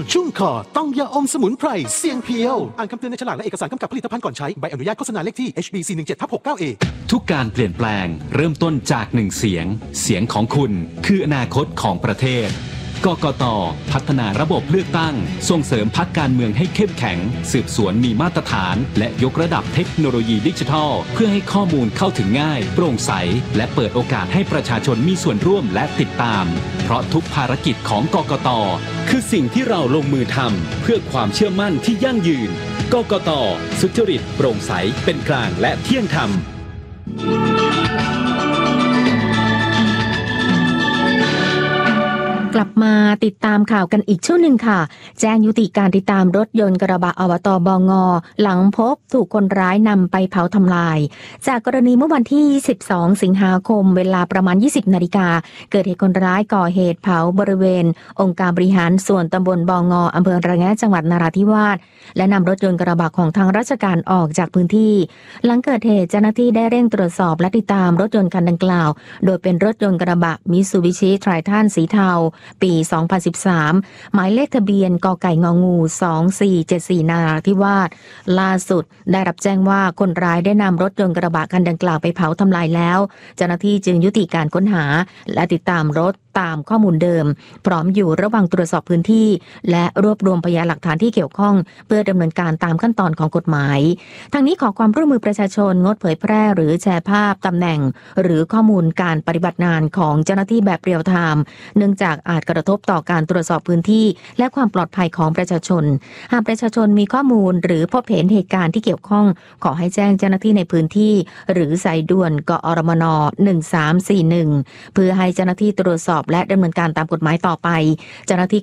ชุ่มคอต้องยาอมสมุนไพรเสียงเพียวอ่านคำเตือนในฉลากและเอกสารกำกับผลิตภัณฑ์ก่อนใช้ใบอนุญาตโฆษณาเลขที่ HB417/69A ทุกการเปลี่ยนแปลงเริ่มต้นจากหนึ่งเสียงเสียงของคุณคืออนาคตของประเทศกกต.พัฒนาระบบเลือกตั้งส่งเสริมพรรคการเมืองให้เข้มแข็งสืบสวนมีมาตรฐานและยกระดับเทคโนโลยีดิจิทัลเพื่อให้ข้อมูลเข้าถึงง่ายโปร่งใสและเปิดโอกาสให้ประชาชนมีส่วนร่วมและติดตามเพราะทุกภารกิจของกกต.คือสิ่งที่เราลงมือทำเพื่อความเชื่อมั่นที่ยั่งยืนกกต.สุจริตโปร่งใสเป็นกลางและเที่ยงธรรมกลับมาติดตามข่าวกันอีกช่วงหนึ่งค่ะแจ้งยุติการติดตามรถยนต์กระบะอบต.บง.หลังพบถูกคนร้ายนำไปเผาทำลายจากกรณีเมื่อวันที่12สิงหาคมเวลาประมาณ 20 นาฬิกาเกิดเหตุคนร้ายก่อเหตุเผาบริเวณองค์การบริหารส่วนตำบลบง.อำเภอระแงะจังหวัดนราธิวาสและนำรถยนต์กระบะของทางราชการออกจากพื้นที่หลังเกิดเหตุเจ้าหน้าที่ได้เร่งตรวจสอบและติดตามรถยนต์คันดังกล่าวโดยเป็นรถยนต์กระบะมิตซูบิชิไทรทันสีเทาปี 2013 หมายเลขทะเบียนกไก่งงู 2474 นราธิวาสล่าสุดได้รับแจ้งว่าคนร้ายได้นำรถยนต์กระบะคันดังกล่าวไปเผาทำลายแล้วเจ้าหน้าที่จึงยุติการค้นหาและติดตามรถตามข้อมูลเดิมพร้อมอยู่ระหว่างตรวจสอบพื้นที่และรวบรวมพยานหลักฐานที่เกี่ยวข้องเพื่อดำเนินการตามขั้นตอนของกฎหมายทางนี้ขอความร่วมมือประชาชนงดเผยแพร่หรือแชร์ภาพตำแหน่งหรือข้อมูลการปฏิบัติงานของเจ้าหน้าที่แบบเรียลไทม์เนื่องจากอาจกระทบต่อการตรวจสอบพื้นที่และความปลอดภัยของประชาชนหากประชาชนมีข้อมูลหรือพบเห็นเหตุการณ์ที่เกี่ยวข้องขอให้แจ้งเจ้าหน้าที่ในพื้นที่หรือสายด่วนกอรมน1341เพื่อให้เจ้าหน้าที่ตรวจสอบและดำเนินการตามกฎหมายต่อไปเจ้าหน้าที่